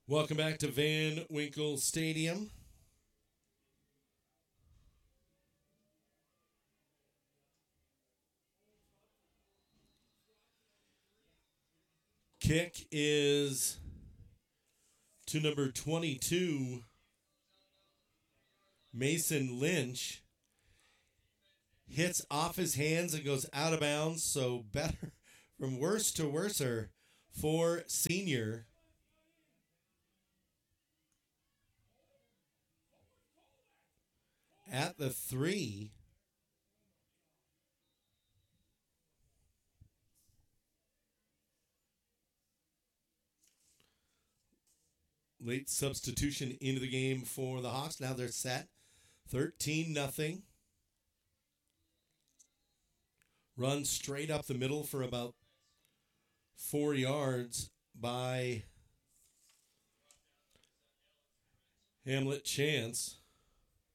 Welcome back to Van Winkle Stadium. Kick is to number 22, Mason Lynch. Hits off his hands and goes out of bounds, so better from worse to worser for senior. At the 3. Late substitution into the game for the Hawks. Now they're set 13-0. Run straight up the middle for about 4 yards by Hamlet Chance.